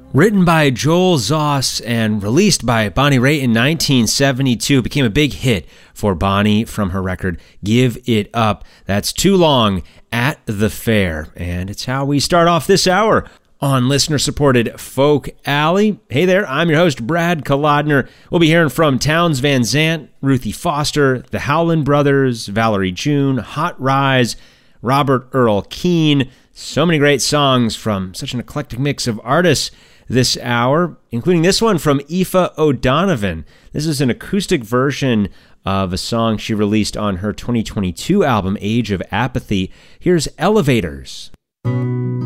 Written by Joel Zoss and released by Bonnie Raitt in 1972, it became a big hit for Bonnie from her record Give It Up. That's Too Long at the Fair. And it's how we start off this hour on listener-supported Folk Alley. Hey there, I'm your host, Brad Kolodner. We'll be hearing from Townes Van Zandt, Ruthie Foster, the Howlin' Brothers, Valerie June, Hot Rise, Robert Earl Keen. So many great songs from such an eclectic mix of artists this hour, including this one from Aoife O'Donovan. This is an acoustic version of a song she released on her 2022 album, Age of Apathy. Here's Elevators.